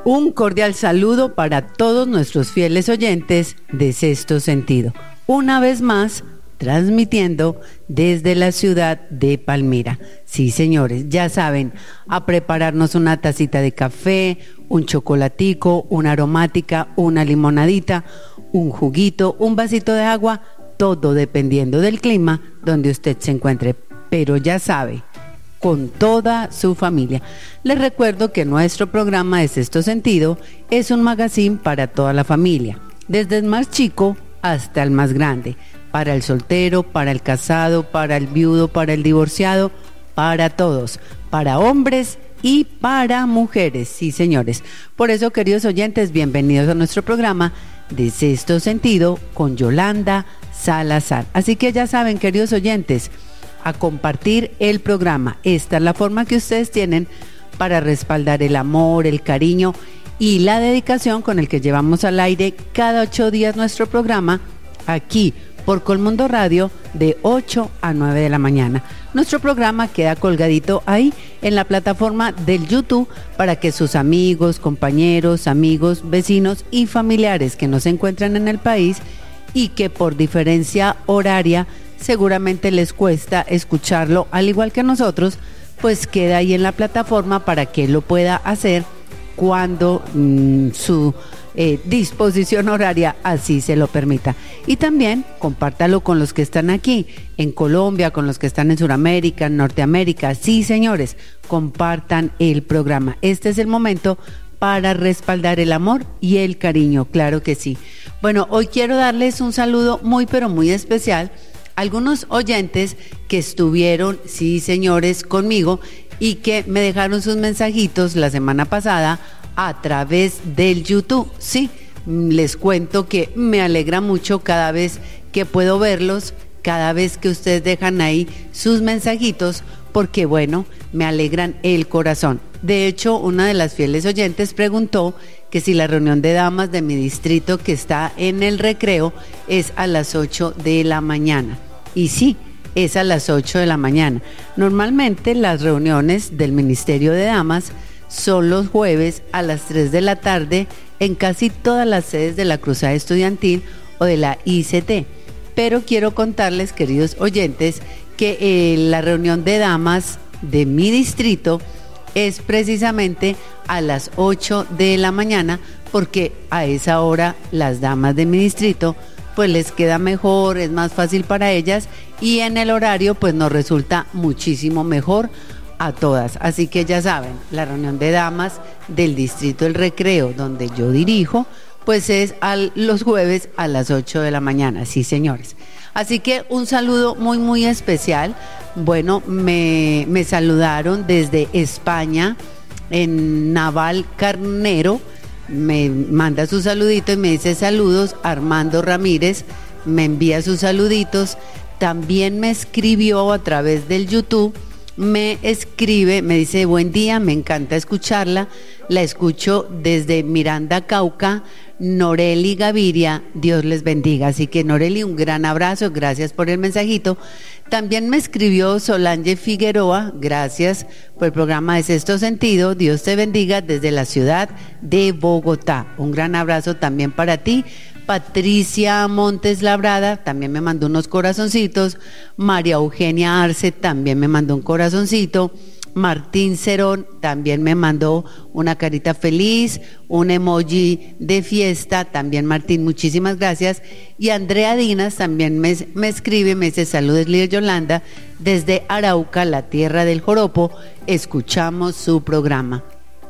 Un cordial saludo para todos nuestros fieles oyentes de Sexto Sentido. Una vez más, transmitiendo desde la ciudad de Palmira. Sí, señores, ya saben, a prepararnos una tacita de café, un chocolatico, una aromática, una limonadita, un juguito, un vasito de agua, todo dependiendo del clima donde usted se encuentre. Pero ya sabe, con toda su familia. Les recuerdo que nuestro programa de Sexto Sentido es un magazine para toda la familia, desde el más chico hasta el más grande, para el soltero, para el casado, para el viudo, para el divorciado, para todos, para hombres y para mujeres, sí señores. Por eso, queridos oyentes, bienvenidos a nuestro programa de Sexto Sentido con Yolanda Salazar. Así que ya saben, queridos oyentes, a compartir el programa. Esta es la forma que ustedes tienen para respaldar el amor, el cariño y la dedicación con el que llevamos al aire cada 8 días nuestro programa aquí por Colmundo Radio de 8 a 9 de la mañana. Nuestro programa queda colgadito ahí en la plataforma del YouTube para que sus amigos, compañeros, amigos, vecinos y familiares que no se encuentran en el país y que por diferencia horaria seguramente les cuesta escucharlo al igual que nosotros, pues queda ahí en la plataforma para que lo pueda hacer cuando su disposición horaria así se lo permita. Y también compártalo con los que están aquí en Colombia, con los que están en Sudamérica, en Norteamérica. Sí, señores, compartan el programa. Este es el momento para respaldar el amor y el cariño, claro que sí. Bueno, hoy quiero darles un saludo muy pero muy especial a algunos oyentes que estuvieron, sí señores, conmigo y que me dejaron sus mensajitos la semana pasada a través del YouTube. Sí, les cuento que me alegra mucho cada vez que puedo verlos, cada vez que ustedes dejan ahí sus mensajitos, porque bueno, me alegran el corazón. De hecho, una de las fieles oyentes preguntó que si la reunión de damas de mi distrito que está en el Recreo es a las 8 de la mañana. Y sí, es a las 8 de la mañana. Normalmente las reuniones del Ministerio de Damas son los jueves a las 3 de la tarde en casi todas las sedes de la Cruzada Estudiantil o de la ICT. Pero quiero contarles, queridos oyentes, que la reunión de damas de mi distrito es precisamente a las 8 de la mañana, porque a esa hora las damas de mi distrito pues les queda mejor, es más fácil para ellas y en el horario pues nos resulta muchísimo mejor a todas. Así que ya saben, la reunión de damas del Distrito del Recreo, donde yo dirijo, pues es los jueves a las 8 de la mañana, sí señores. Así que un saludo muy muy especial. Bueno, me saludaron desde España, en Naval Carnero, me manda su saludito y me dice saludos. Armando Ramírez me envía sus saluditos. También me escribió a través del YouTube, me escribe, me dice buen día, me encanta escucharla, la escucho desde Miranda, Cauca, Noreli Gaviria, Dios les bendiga. Así que Noreli, un gran abrazo, gracias por el mensajito. También me escribió Solange Figueroa, gracias por el programa de Sexto Sentido, Dios te bendiga desde la ciudad de Bogotá. Un gran abrazo también para ti. Patricia Montes Labrada también me mandó unos corazoncitos. María Eugenia Arce también me mandó un corazoncito. Martín Cerón también me mandó una carita feliz, un emoji de fiesta. También Martín, muchísimas gracias. Y Andrea Dinas también me escribe, me dice saludos líder Yolanda, desde Arauca, la tierra del joropo, escuchamos su programa.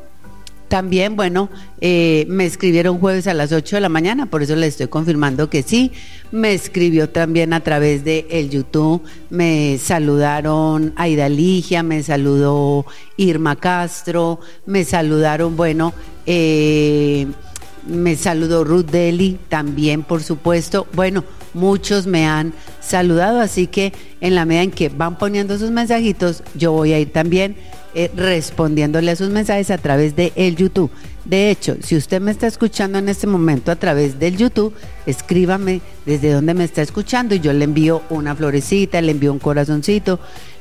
También, bueno, me escribieron jueves a las 8 de la mañana, por eso les estoy confirmando que sí. Me escribió también a través de el YouTube, me saludaron Aida Ligia, me saludó Irma Castro, me saludaron, bueno, me saludó Ruth Deli también, por supuesto. Bueno, muchos me han saludado, así que en la medida en que van poniendo sus mensajitos, yo voy a ir también respondiéndole a sus mensajes a través de el YouTube. De hecho, si usted me está escuchando en este momento a través del YouTube, escríbame desde dónde me está escuchando y yo le envío una florecita, le envío un corazoncito,